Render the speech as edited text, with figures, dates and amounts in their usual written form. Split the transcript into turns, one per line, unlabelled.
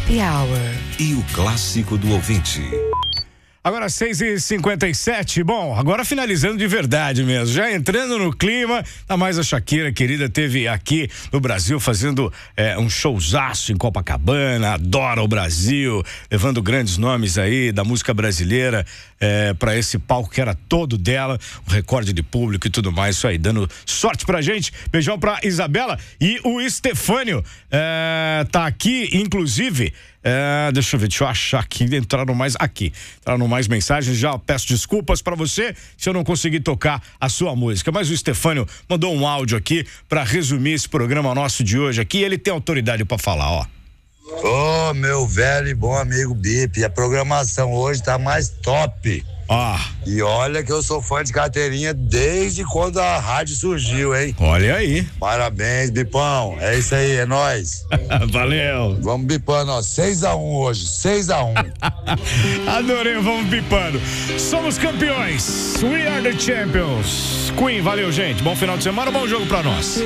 Happy Hour.
E o clássico do ouvinte.
Agora 6h57, bom, agora finalizando de verdade mesmo, já entrando no clima, tá mais a Shakira, querida, teve aqui no Brasil fazendo um showzaço em Copacabana, adora o Brasil, levando grandes nomes aí da música brasileira pra esse palco que era todo dela, um recorde de público e tudo mais, isso aí, dando sorte pra gente, beijão pra Isabela e o Estefânio tá aqui, inclusive, deixa eu achar aqui, entraram mais mensagens, já peço desculpas pra você se eu não conseguir tocar a sua música, mas o Estefânio mandou um áudio aqui pra resumir esse programa nosso de hoje aqui, ele tem autoridade pra falar, ó.
Ô, meu velho e bom amigo Bip, a programação hoje tá mais top. E olha que eu sou fã de carteirinha desde quando a rádio surgiu, hein?
Olha aí.
Parabéns, Bipão. É isso aí, é nóis.
Valeu.
Vamos bipando, ó. 6-1 hoje, 6-1.
Adorei, vamos bipando. Somos campeões. We are the champions. Queen, valeu, gente. Bom final de semana, bom jogo pra nós.